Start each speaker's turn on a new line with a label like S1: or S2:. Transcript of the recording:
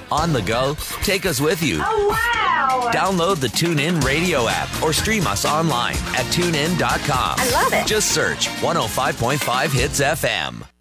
S1: On the go, take us with you.
S2: Oh, wow!
S1: Download the TuneIn Radio app or stream us online at tunein.com.
S2: I love it.
S1: Just search 105.5 Hits FM.